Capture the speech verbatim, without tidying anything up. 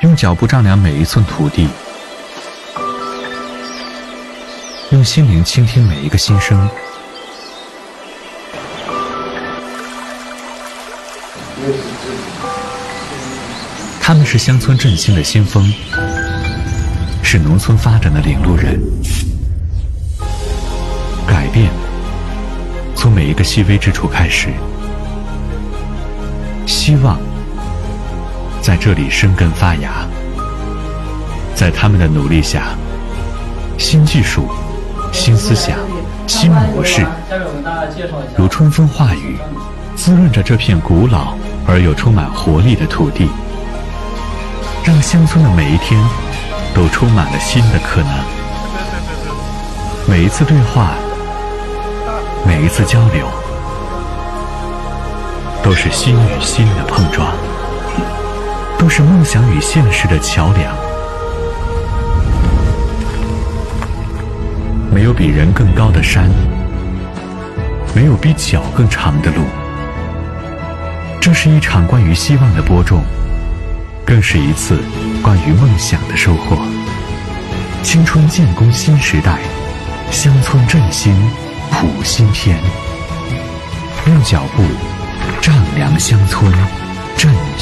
用脚步丈量每一寸土地，用心灵倾听每一个心声。他们是乡村振兴的先锋，是农村发展的领路人。改变从每一个细微之处开始，希望在这里生根发芽。在他们的努力下，新技术、新思想、新模式如春风化雨，滋润着这片古老而又充满活力的土地，让乡村的每一天都充满了新的可能。每一次对话，每一次交流，都是心与心的碰撞，都是梦想与现实的桥梁。没有比人更高的山，没有比脚更长的路。这是一场关于希望的播种，更是一次关于梦想的收获。青春建功新时代，乡村振兴谱新篇。用脚步丈量乡村振兴。